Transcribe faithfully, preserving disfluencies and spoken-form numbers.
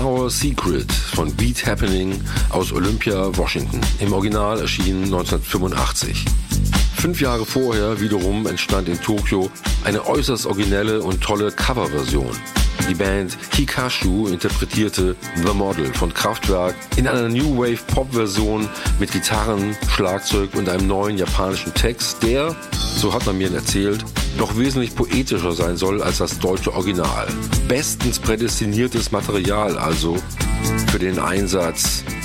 Our Secret von Beat Happening aus Olympia, Washington. Im Original erschienen neunzehnhundertfünfundachtzig. Fünf Jahre vorher wiederum entstand in Tokio eine äußerst originelle und tolle Coverversion. Die Band Hikashu interpretierte The Model von Kraftwerk in einer New Wave Pop Version mit Gitarren, Schlagzeug und einem neuen japanischen Text, der, so hat man mir erzählt, doch wesentlich poetischer sein soll als das deutsche Original. Bestens prädestiniertes Material also für den Einsatz